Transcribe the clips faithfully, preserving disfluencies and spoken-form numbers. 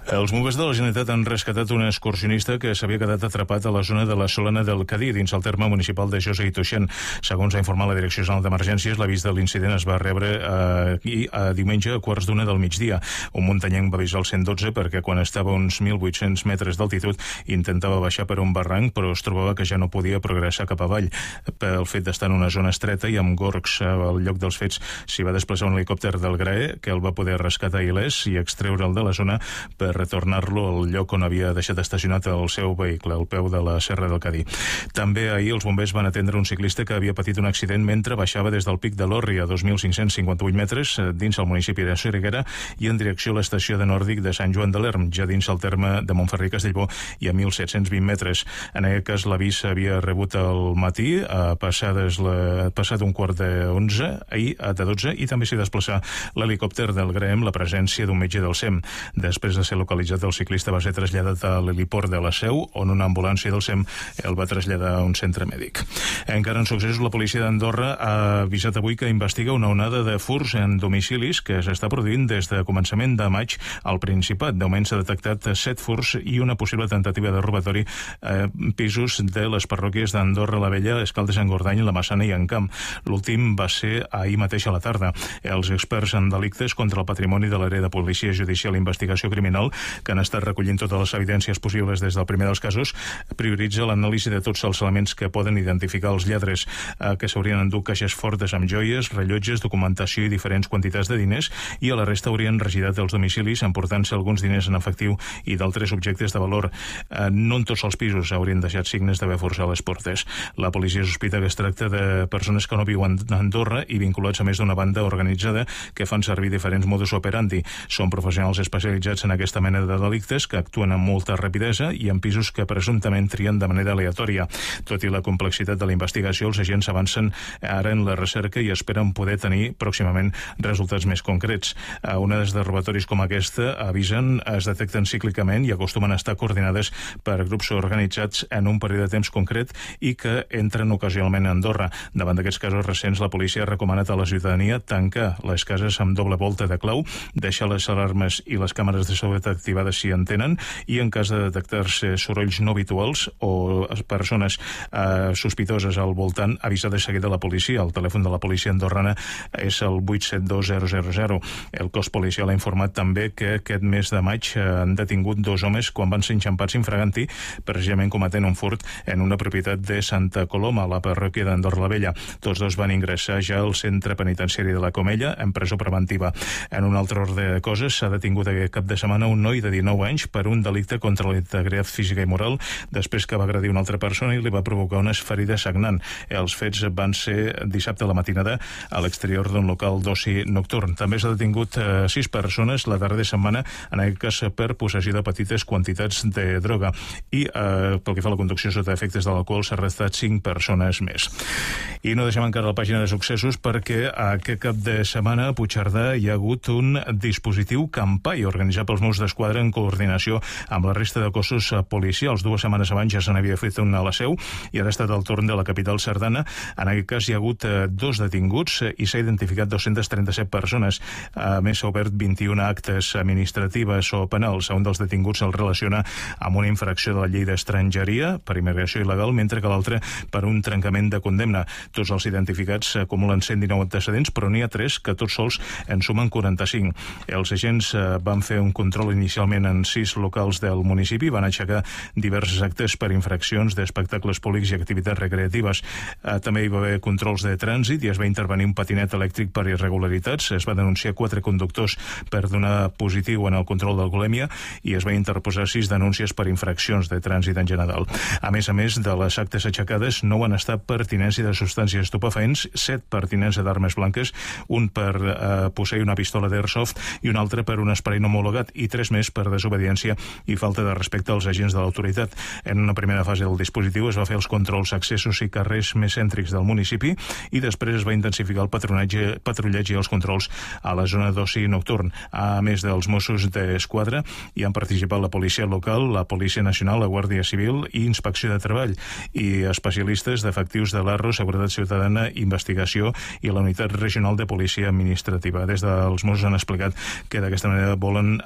Els bombers de la Generalitat han rescatat un excursionista que s'havia quedat atrapat a la zona de la Solana del Cadí, dins el terme municipal de Josa i Tuixén. Segons ha informat la Direcció General d'Emergències, l'avís de l'incident es va rebre eh, a diumenge a quarts d'una del migdia. Un muntanyenc va avisar el cent dotze perquè quan estava a uns mil vuit-cents metres d'altitud intentava baixar per un barranc, però es trobava que ja no podia progressar cap avall. Pel fet d'estar en una zona estreta i amb gorgs al lloc dels fets, s'hi va desplaçar un helicòpter del GRAE que el va poder rescatar il·lès i extreure'l de la zona per retornar-lo al lloc on havia deixat estacionat el seu vehicle, al peu de la Serra del Cadí. També ahir els bombers van atendre un ciclista que havia patit un accident mentre baixava des del pic de l'Orri a dos mil cinc-cents cinquanta-vuit metres dins el municipi de Soriguera i en direcció a l'estació de Nòrdic de Sant Joan de l'Erm, ja dins el terme de Montferrer i Castellbò i a mil set-cents vint metres. En aquest cas l'avís s'havia rebut al matí a passades la, passat un quart de onze, ahir a de dotze, i també s'hi desplaçà l'helicòpter del GRAE amb la presència d'un metge del SEM. Després de ser localitzat, el ciclista va ser traslladat a l'heliport de la Seu, on una ambulància del SEM el va traslladar a un centre mèdic. Encara en successos, la policia d'Andorra ha avisat avui que investiga una onada de furs en domicilis que s'està produint des de començament de maig al Principat. De moment s'ha detectat set furs i una possible tentativa de robatori a pisos de les parròquies d'Andorra la Vella, Escaldes, Engordany, la Massana i Encamp. L'últim va ser ahir mateix a la tarda. Els experts en delictes contra el patrimoni de l'àrea de Policia Judicial i Investigació Criminal, que han estat recollint totes les evidències possibles des del primer dels casos, prioritza l'anàlisi de tots els elements que poden identificar els lladres, eh, que s'haurien endut caixes fortes amb joies, rellotges, documentació i diferents quantitats de diners, i a la resta haurien regidat els domicilis emportant-se alguns diners en efectiu i d'altres objectes de valor. Eh, no en tots els pisos haurien deixat signes d'haver forçat les portes. La policia sospita que es tracta de persones que no viuen a Andorra i vinculats a més d'una banda organitzada que fan servir diferents modus operandi. Són professionals especialitzats en aquesta mena de delictes que actuen amb molta rapidesa i en pisos que presumptament trien de manera aleatòria. Tot i la complexitat de la investigació, els agents avancen ara en la recerca i esperen poder tenir pròximament resultats més concrets. Onades de robatoris com aquesta, avisen, es detecten cíclicament i acostumen a estar coordinades per grups organitzats en un període de temps concret i que entren ocasionalment a Andorra. Davant d'aquests casos recents, la policia ha recomanat a la ciutadania tancar les cases amb doble volta de clau, deixar les alarmes i les càmeres de seguretat activades si en tenen, i en cas de detectar-se sorolls no habituals o persones eh, sospitoses al voltant, avisar de seguida la policia. El telèfon de la policia andorrana és el vuit set dos zero zero zero. El cos policial ha informat també que aquest mes de maig eh, han detingut dos homes quan van ser enxampats infraganti, precisament cometent un furt en una propietat de Santa Coloma, a la parròquia d'Andorra la Vella. Tots dos van ingressar ja al centre penitenciari de la Comella en presó preventiva. En un altre ordre de coses, s'ha detingut aquest cap de setmana un noi de dinou anys per un delicte contra la integritat física i moral després que va agredir una altra persona i li va provocar unes ferides sagnant. Els fets van ser dissabte a la matinada a l'exterior d'un local d'oci nocturn. També s'ha detingut eh, sis persones la darrera setmana, en aquest cas per possessió de petites quantitats de droga, i eh, pel que fa a la conducció sota efectes de l'alcohol s'ha arrestat cinc persones més. I no deixem encara la pàgina de successos perquè aquest cap de setmana a Puigcerdà hi ha hagut un dispositiu Campai organitzat pels Mossos d'Esquadra en coordinació amb la resta de cossos policials. Dues setmanes abans ja se n'havia fet una a la Seu i ara ha estat el torn de la capital cerdana. En aquest cas hi ha hagut eh, dos detinguts eh, i s'ha identificat dos-centes trenta-set persones. A més, s'ha obert vint-i-una actes administratives o penals. Un dels detinguts se'l relaciona amb una infracció de la llei d'estrangeria per immigració il·legal, mentre que l'altre per un trencament de condemna. Tots els identificats acumulen cent dinou antecedents, però n'hi ha tres que tots sols en sumen quaranta-cinc. Els agents eh, van fer un control inicialment en sis locals del municipi, van aixecar diversos actes per infraccions d'espectacles públics i activitats recreatives. Eh, també hi va haver controls de trànsit i es va intervenir un patinet elèctric per irregularitats. Es va denunciar quatre conductors per donar positiu en el control d'alcoholèmia i es va interposar sis denúncies per infraccions de trànsit en general. A més a més de les actes aixecades, no van estar per tinença de substàncies estupefaents, set per tinença d'armes blanques, un per eh, posseir una pistola d'airsoft i un altre per un espai no homologat, i tres més per desobediència i falta de respecte als agents de l'autoritat. En una primera fase del dispositiu es va fer els controls accessos i carrers més cèntrics del municipi i després es va intensificar el patronatge, patrullatge i els controls a la zona d'oci nocturn. A més dels Mossos d'Esquadra hi han participat la policia local, la Policia Nacional, la Guàrdia Civil i Inspecció de Treball, i especialistes d'efectius de l'A R R O, Seguretat Ciutadana, Investigació i la Unitat Regional de Policia Administrativa. Des dels Mossos han explicat que d'aquesta manera volen eh, prevenir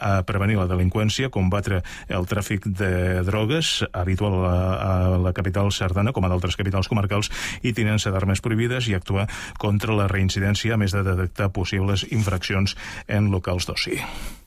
prevenir la delinqüència, combatre el tràfic de drogues, habitual a, a la capital sardana, com a d'altres capitals comarcals, i tinença d'armes prohibides i actuar contra la reincidència, a més de detectar possibles infraccions en locals d'oci.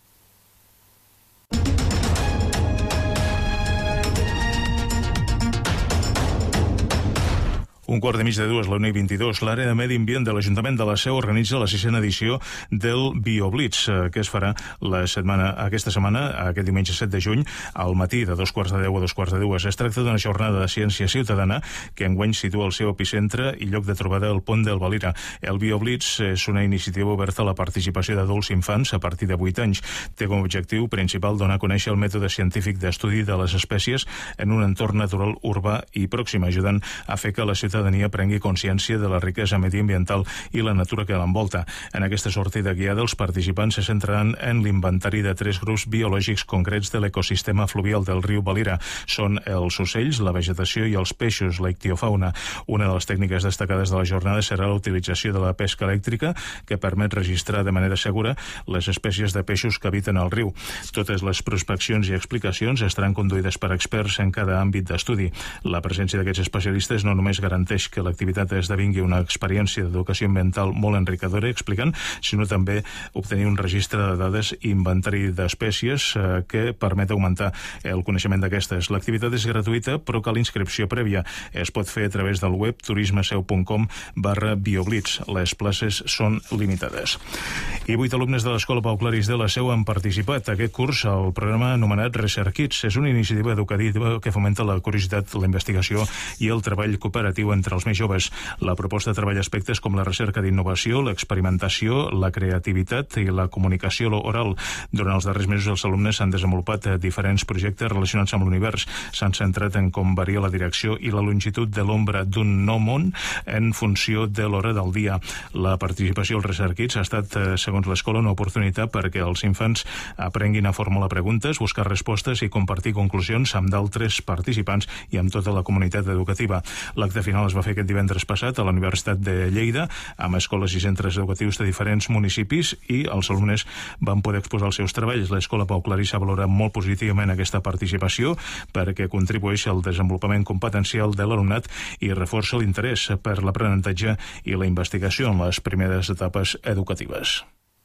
Un quart de mig de dues, la una i vint-i-dos. L'àrea de Medi Ambient de l'Ajuntament de la Seu organitza la sisena edició del BioBlitz, que es farà la setmana, aquesta setmana, aquest diumenge set de juny, al matí, de dos quarts de deu a dos quarts de dues. Es tracta d'una jornada de ciència ciutadana que enguany situa el seu epicentre i lloc de trobada al Pont del Valira. El BioBlitz és una iniciativa oberta a la participació d'adults i infants a partir de vuit anys. Té com a objectiu principal donar a conèixer el mètode científic d'estudi de les espècies en un entorn natural urbà i pròxim, ajudant a fer que la ciutadania ciutadania prengui consciència de la riquesa mediambiental i la natura que l'envolta. En aquesta sortida guiada, els participants se centraran en l'inventari de tres grups biològics concrets de l'ecosistema fluvial del riu Valira. Són els ocells, la vegetació i els peixos, la ictiofauna. Una de les tècniques destacades de la jornada serà la utilització de la pesca elèctrica, que permet registrar de manera segura les espècies de peixos que habiten al riu. Totes les prospeccions i explicacions estaran conduïdes per experts en cada àmbit d'estudi. La presència d'aquests especialistes no només garanteix que l'activitat esdevingui una experiència d'educació ambiental molt enriquidora, explicant, sinó també obtenir un registre de dades i inventari d'espècies eh, que permet augmentar el coneixement d'aquestes. L'activitat és gratuïta, però cal inscripció prèvia. Es pot fer a través del web turismeseu punt com barra bioblitz. Les places són limitades. I vuit alumnes de l'Escola Pau Claris de la Seu han participat aquest curs al programa anomenat Research Kids. És una iniciativa educativa que fomenta la curiositat, la investigació i el treball cooperatiu entre els més joves. La proposta treballa aspectes com la recerca d'innovació, l'experimentació, la creativitat i la comunicació oral. Durant els darrers mesos els alumnes han desenvolupat diferents projectes relacionats amb l'univers. S'han centrat en com varia la direcció i la longitud de l'ombra d'un nou món en funció de l'hora del dia. La participació al Research Kids ha estat, segons l'escola, una oportunitat perquè els infants aprenguin a formular preguntes, buscar respostes i compartir conclusions amb d'altres participants i amb tota la comunitat educativa. L'acte final es va fer aquest divendres passat a la Universitat de Lleida, amb escoles i centres educatius de diferents municipis, i els alumnes van poder exposar els seus treballs. L'Escola Pau Claris valora molt positivament aquesta participació perquè contribueix al desenvolupament competencial de l'alumnat i reforça l'interès per l'aprenentatge i la investigació en les primeres etapes educatives.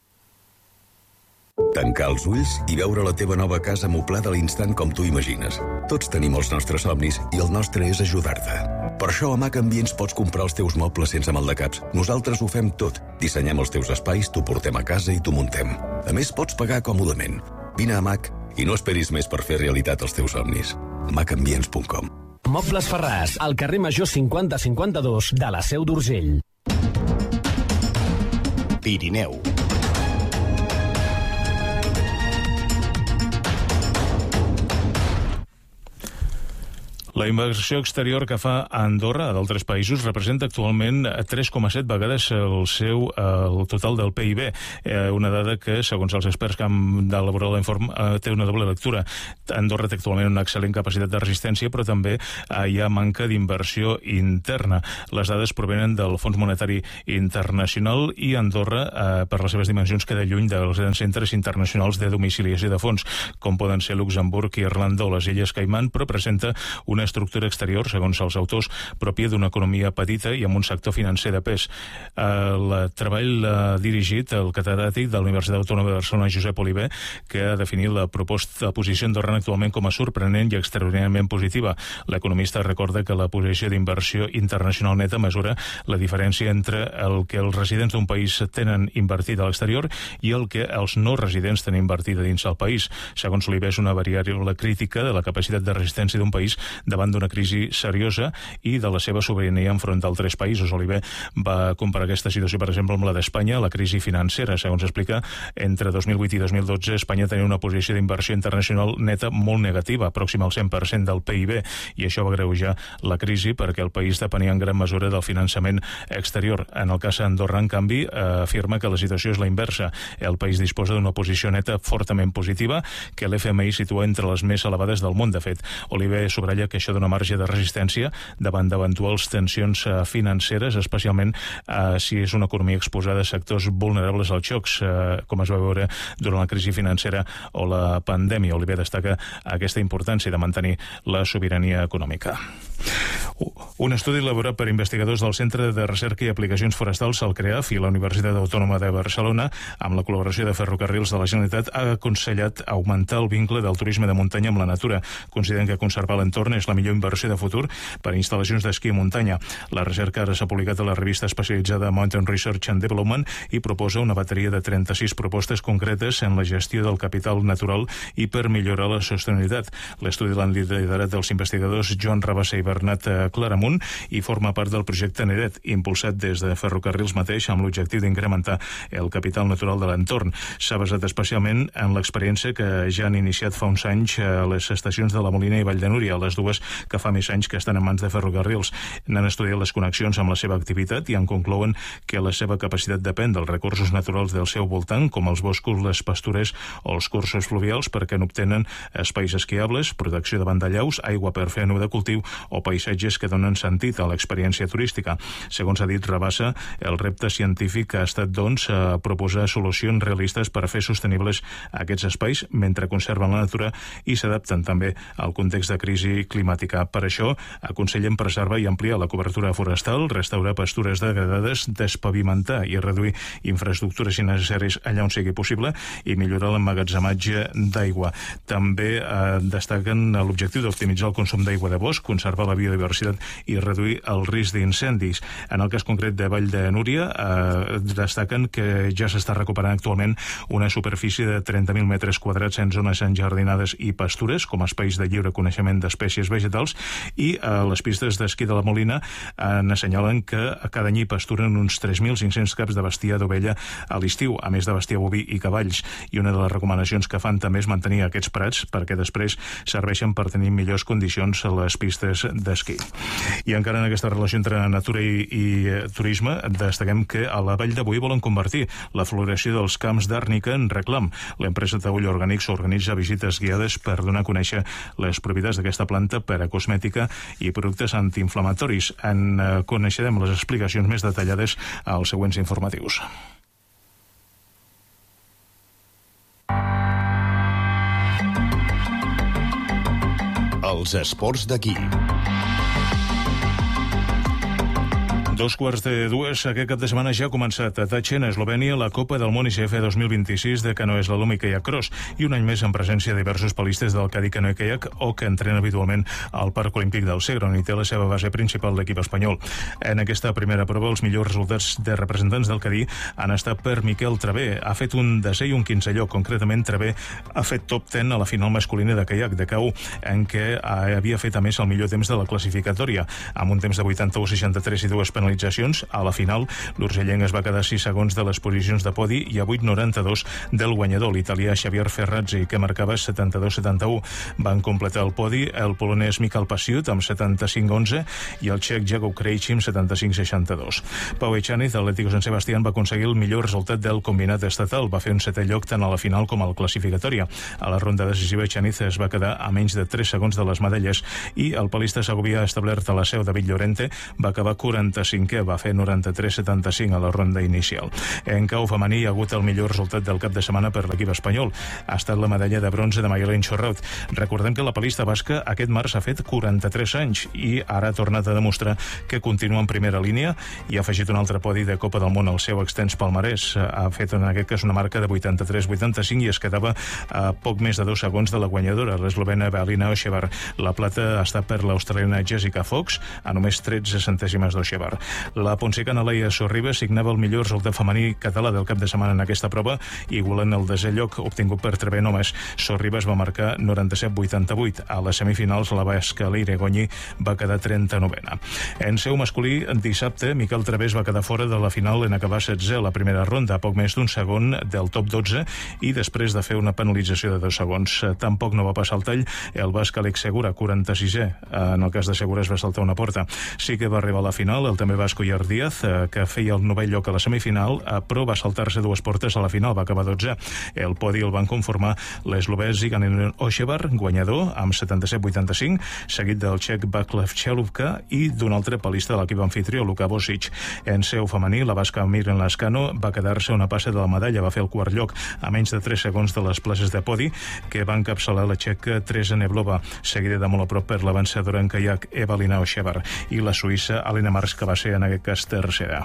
Tancar els ulls i veure la teva nova casa moblada a l'instant com tu imagines. Tots tenim els nostres somnis i el nostre és ajudar-te. Per això a Mac Ambients pots comprar els teus mobles sense maldecaps. Nosaltres ho fem tot. Dissenyem els teus espais, t'ho portem a casa i t'ho muntem. A més, pots pagar còmodament. Vine a Mac i no esperis més per fer realitat els teus somnis. mac ambients punt com. Mobles Ferràs, al carrer Major cinquanta cinquanta-dos de la Seu d'Urgell. Pirineu. La inversió exterior que fa a Andorra, a d'altres països, representa actualment tres coma set vegades el seu el total del P I B. Eh, una dada que, segons els experts que han d'elaborar l'informe, eh, té una doble lectura. Andorra té actualment una excel·lent capacitat de resistència, però també eh, hi ha manca d'inversió interna. Les dades provenen del Fons Monetari Internacional i Andorra, eh, per les seves dimensions, queda lluny dels grans centres internacionals de domiciliació de fons, com poden ser Luxemburg, Irlanda o les Illes Caiman, però presenta una estructura exterior, segons els autors, pròpia d'una economia petita i amb un sector financer de pes. El treball l'ha dirigit el catedràtic de la Universitat Autònoma de Barcelona, Josep Oliver, que ha definit la proposta posició andorrana actualment com a sorprenent i extraordinàriament positiva. L'economista recorda que la posició d'inversió internacional neta mesura la diferència entre el que els residents d'un país tenen invertit a l'exterior i el que els no residents tenen invertit a dins del país. Segons Oliver, és una variable crítica de la capacitat de resistència d'un país davant d'una crisi seriosa i de la seva sobirania enfront d'altres països. Oliver va comparar aquesta situació, per exemple, amb la d'Espanya, la crisi financera. Segons explica, entre dos mil vuit i dos mil dotze Espanya tenia una posició d'inversió internacional neta molt negativa, pròxima al cent per cent del P I B, i això va agreujar la crisi perquè el país depenia en gran mesura del finançament exterior. En el cas d'Andorra, en canvi, afirma que la situació és la inversa. El país disposa d'una posició neta fortament positiva que l'F M I situa entre les més elevades del món. De fet, Oliver subratlla que això això dona marge de resistència davant d'eventuals tensions financeres, especialment eh, si és una economia exposada a sectors vulnerables als xocs, eh, com es va veure durant la crisi financera o la pandèmia. Oliver destaca aquesta importància de mantenir la sobirania econòmica. Un estudi elaborat per investigadors del Centre de Recerca i Aplicacions Forestals, el CREAF, i la Universitat Autònoma de Barcelona, amb la col·laboració de Ferrocarrils de la Generalitat, ha aconsellat augmentar el vincle del turisme de muntanya amb la natura. Consideren que conservar l'entorn és la millor inversió de futur per a instal·lacions d'esquí a muntanya. La recerca ara s'ha publicat a la revista especialitzada Mountain Research and Development i proposa una bateria de trenta-sis propostes concretes en la gestió del capital natural i per millorar la sostenibilitat. L'estudi l'han liderat els investigadors Joan Rabassa i Bernat Claramunt i forma part del projecte NEDET, impulsat des de Ferrocarrils mateix amb l'objectiu d'incrementar el capital natural de l'entorn. S'ha basat especialment en l'experiència que ja han iniciat fa uns anys a les estacions de la Molina i Vall de Núria, les dues que fa més anys que estan en mans de Ferrocarrils. N'han estudiat les connexions amb la seva activitat i en conclouen que la seva capacitat depèn dels recursos naturals del seu voltant, com els boscos, les pastures o els cursos fluvials, perquè n'obtenen espais esquiables, protecció davant de llaus, aigua per fer de cultiu o paisatges que donen sentit a l'experiència turística. Segons ha dit Rabassa, el repte científic ha estat, doncs, a proposar solucions realistes per fer sostenibles aquests espais mentre conserven la natura i s'adapten també al context de crisi climàtica. Per això, aconsellen preservar i ampliar la cobertura forestal, restaurar pastures degradades, despavimentar i reduir infraestructures innecessàries allà on sigui possible i millorar l'emmagatzematge d'aigua. També eh, destaquen l'objectiu d'optimitzar el consum d'aigua de bosc, conservar la biodiversitat i reduir el risc d'incendis. En el cas concret de Vall de Núria, eh, destaquen que ja s'està recuperant actualment una superfície de trenta mil metres quadrats en zones enjardinades i pastures, com a espais de lliure coneixement d'espècies vegetals, i eh, les pistes d'esquí de la Molina eh, n'assenyalen que cada any hi pasturen uns tres mil cinc-cents caps de bestiar d'ovella a l'estiu, a més de bestiar boví i cavalls. I una de les recomanacions que fan també és mantenir aquests prats perquè després serveixen per tenir millors condicions a les pistes d'esquí. I encara en aquesta relació entre natura i, i eh, turisme, destaquem que a la Vall de Boí volen convertir la floració dels camps d'àrnica en reclam. L'empresa Taüll Orgànics organitza visites guiades per donar a conèixer les propietats d'aquesta planta per a cosmètica i productes antiinflamatoris. En eh, coneixerem les explicacions més detallades als següents informatius. Els esports d'aquí. Dos quarts de dues, aquest cap de setmana ja ha començat a Tachkent, a Eslovènia, la Copa del Món I C F dos mil vint-i-sis de canoe slalom i kayak cross, i un any més en presència de diversos palistes del Cadí Canoe Kayak o que entrena habitualment al Parc Olímpic del Segre, on hi té la seva base principal l'equip espanyol. En aquesta primera prova, els millors resultats de representants del Cadí han estat per Miquel Travé. Ha fet un desè i un quinzè lloc. Concretament, Travé ha fet top deu a la final masculina de kayak de K U, en què havia fet a més el millor temps de la classificatòria, amb un temps de vuitanta-u seixanta-tres i dues penalitzacions. A la final, l'urgellenc es va quedar sis segons de les posicions de podi i a vuit noranta-dos del guanyador, l'italià Xavier Ferrazzi, que marcava setanta-dos setanta-u. Van completar el podi el polonès Michał Pasiut amb setanta-cinc onze i el txec Jakub Krejci amb setanta-cinc seixanta-dos. Pau Echaniz, d'Atlético Sant Sebastián, va aconseguir el millor resultat del combinat estatal. Va fer un setè lloc tant a la final com a la classificatòria. A la ronda decisiva, Echaniz es va quedar a menys de tres segons de les medalles i el palista segovià establert a la seu, David Llorente, va acabar quaranta-cinquè, va fer noranta-tres setanta-cinc a la ronda inicial. En cau femení hi ha hagut el millor resultat del cap de setmana per l'equip espanyol. Ha estat la medalla de bronze de Mayelen Chorraut. Recordem que la palista basca aquest març ha fet quaranta-tres anys i ara ha tornat a demostrar que continua en primera línia i ha afegit un altre podi de Copa del Món al seu extens palmarès. Ha fet en aquest cas una marca de vuitanta-tres vuitanta-cinc i es quedava a poc més de dos segons de la guanyadora, l'eslovena Belina Oševar. La plata ha estat per l'australiana Jessica Fox a només tretze centèsimes d'Oševar. La ponsicana Laia Sorribes signava el millor resultat femení català del cap de setmana en aquesta prova, igualant el desè lloc obtingut per Travé només. Sorribes va marcar noranta-set vuitanta-vuit. A les semifinals, la basca Leire Goñi va quedar trenta-novena. En seu masculí, dissabte, Miquel Travé va quedar fora de la final en acabar setzè a la primera ronda, a poc més d'un segon del top dotze, i després de fer una penalització de dos segons. Tampoc no va passar el tall el basc Àlex Segura, quaranta-sisè. En el cas de Segura es va saltar una porta. Sí que va arribar a la final el també també Vasco i Díaz, que feia el novè lloc a la semifinal, però va saltar-se dues portes a la final, va acabar dotze. El podi el van conformar l'eslovè Ziganin Oševar, guanyador, amb setanta-set vuitanta-cinc, seguit del txec Václav Čelubka i d'un altre palista de l'equip anfitrió, Luka Bosic. En seu femení, la basca Miren Lascano va quedar-se una passa de la medalla, va fer el quart lloc a menys de tres segons de les places de podi que va encapçalar la txeca Teresa Nevlova, seguida de molt a prop per l'avançadora en caiac Evalina Oševar i la suïssa Alena Marx, que va ser en aquest cas tercera.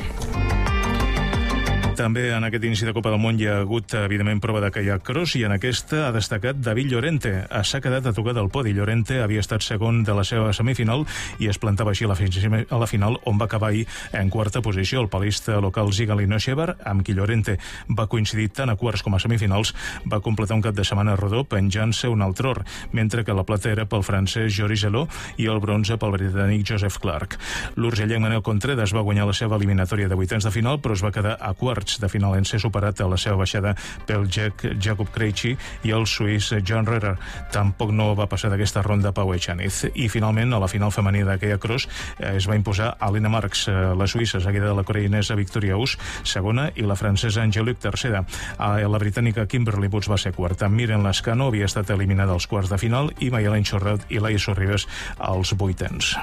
També en aquest inici de Copa del Món hi ha hagut, evidentment, prova de caiac cross i en aquesta ha destacat David Llorente. S'ha quedat a tocar del podi. Llorente havia estat segon de la seva semifinal i es plantava així a la, a la final, on va acabar ahir en quarta posició. El palista local Zigalin Oševar, amb qui Llorente va coincidir tant a quarts com a semifinals, va completar un cap de setmana rodó penjant-se un altre or, mentre que la plata era pel francès Joris Geló i el bronze pel britànic Joseph Clark. L'urgellenc Manel Contreras va guanyar la seva eliminatòria de vuitens de final, però es va quedar a quarts de final en ser superat a la seva baixada pel txec Jakub Krejci i el suís John Rörer. Tampoc no va passar d'aquesta ronda Pau Echaniz. I finalment, a la final femení d'aquella cross es va imposar Alena Marx, la suïssa, seguida de la coreanesa Victoria Us, segona, i la francesa Angelique, tercera. La britànica Kimberly Woods va ser quarta. Miren Lascano havia estat eliminada als quarts de final i Mayalen Chorret i Laia Sorribes als vuitens.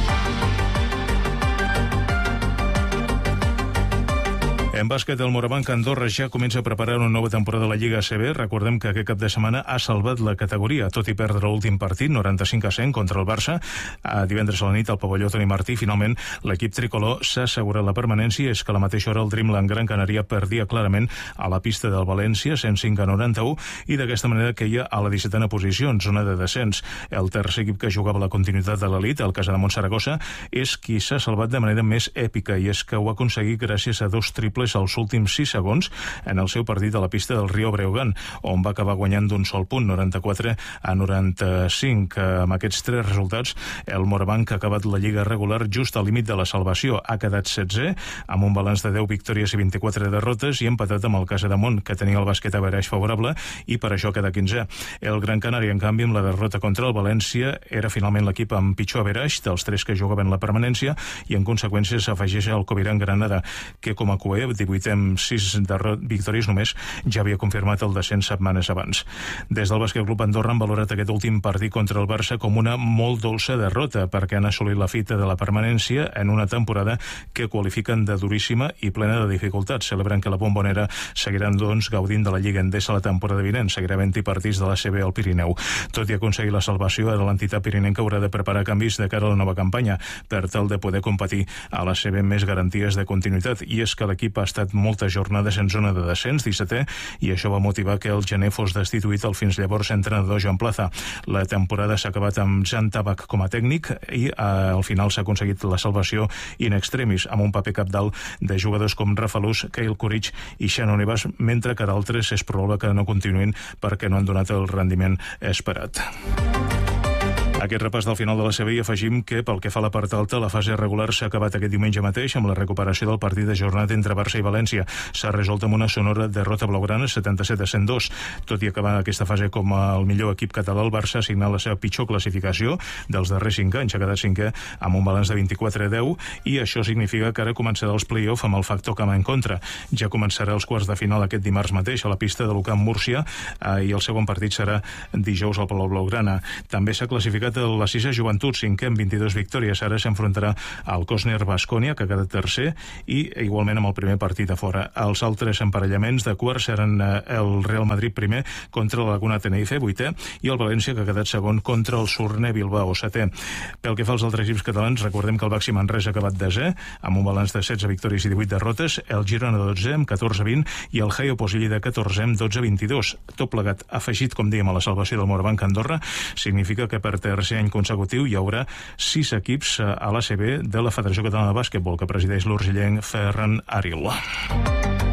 En bàsquet, el Morabanc Andorra ja comença a preparar una nova temporada de la Lliga A C B. Recordem que aquest cap de setmana ha salvat la categoria, tot i perdre l'últim partit, noranta-cinc a cent, contra el Barça. A divendres a la nit, al pavelló Toni Martí, finalment, l'equip tricolor s'ha assegurat la permanència. És que a la mateixa hora el Dreamland Gran Canària perdia clarament a la pista del València, cent cinc a noranta-u, i d'aquesta manera queia a la dissetena posició, en zona de descens. El tercer equip que jugava la continuïtat de l'elit, el Casademont Saragossa, és qui s'ha salvat de manera més èpica, i és que ho ha aconseguit gràcies a dos triples als últims sis segons en el seu partit a la pista del Rio Breogán, on va acabar guanyant d'un sol punt, noranta-quatre a noranta-cinc. Amb aquests tres resultats, el Morabanc ha acabat la Lliga regular just al límit de la salvació. Ha quedat setzè, amb un balanç de deu victòries i vint-i-quatre derrotes, i empatat amb el Casademont, que tenia el bàsquet a average favorable, i per això queda quinzè. El Gran Canària, en canvi, amb la derrota contra el València, era finalment l'equip amb pitjor average dels tres que jugaven la permanència, i en conseqüència s'afegeix el Coviran Granada, que com a coer divuitè amb sis victòries només, ja havia confirmat el descens setmanes abans. Des del Bàsquet Club Andorra han valorat aquest últim partit contra el Barça com una molt dolça derrota, perquè han assolit la fita de la permanència en una temporada que qualifiquen de duríssima i plena de dificultats. Celebren que la Bombonera seguiran, doncs, gaudint de la Lliga Endesa la temporada vinent. Seguirà havent-hi partits de l'A C B al Pirineu. Tot i aconseguir la salvació, ara l'entitat pirinenca haurà de preparar canvis de cara a la nova campanya per tal de poder competir a l'A C B amb més garanties de continuïtat. I és que l'equip ha estat moltes jornades en zona de descens, dissetè, i això va motivar que el gener fos destituït el fins llavors entrenador Joan Plaza. La temporada s'ha acabat amb Jan Tabak com a tècnic i eh, al final s'ha aconseguit la salvació in extremis, amb un paper capdalt de jugadors com Rafa Luz, Kyle Kuric i Shannon Evas, mentre que d'altres és probable que no continuïn perquè no han donat el rendiment esperat. Aquest repàs del final de la C B i afegim que, pel que fa a la part alta, la fase regular s'ha acabat aquest diumenge mateix amb la recuperació del partit de jornada entre Barça i València. S'ha resolt amb una sonora derrota blaugrana, setanta-set a cent dos. Tot i acabar aquesta fase com el millor equip català, el Barça ha signat la seva pitjor classificació dels darrers cinc anys. Ha quedat cinquè amb un balanç de vint-i-quatre a deu, i això significa que ara començarà els play-off amb el factor camp en contra. Ja començarà els quarts de final aquest dimarts mateix a la pista de l'U C A M Múrcia, eh, i el segon partit serà dijous al Palau Blaugrana. També s'ha classificat la Cisa Joventut, cinquè amb vint-i-dues victòries. Ara s'enfrontarà al Cosner Baskonia, que ha quedat tercer, i igualment amb el primer partit a fora. Els altres emparellaments de quarts seran el Real Madrid primer contra la Laguna Tenerife, vuitè, i el València, que ha quedat segon contra el Surne Bilbao, setè. Pel que fa als altres equips catalans, recordem que el Baxi Manresa ha acabat desè, amb un balanç de setze victòries i divuit derrotes, el Girona dotze amb catorze a vint, i el Jaio Posilli de catorze amb dotze a vint-i-dos. Tot plegat, afegit, com dèiem, a la salvació del Morabanc Andorra, significa que per tercer any consecutiu hi haurà sis equips a l'A C B de la Federació Catalana de Bàsquetbol, que presideix l'urgellenc Ferran Aril.